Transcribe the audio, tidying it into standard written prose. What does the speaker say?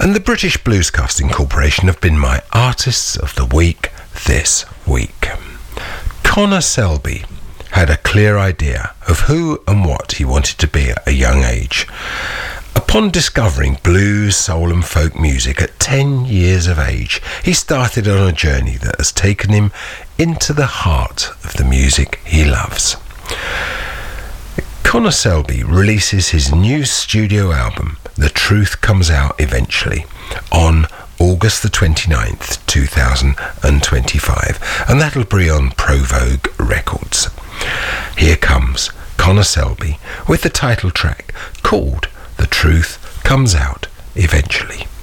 And the British Bluescasting Corporation have been my Artists of the Week this week. Connor Selby had a clear idea of who and what he wanted to be at a young age. Upon discovering blues, soul and folk music at 10 years of age, he started on a journey that has taken him into the heart of the music he loves. Connor Selby releases his new studio album, The Truth Comes Out Eventually, on August the 29th, 2025, and that'll be on Provogue Records. Here comes Connor Selby with the title track called The Truth Comes Out Eventually.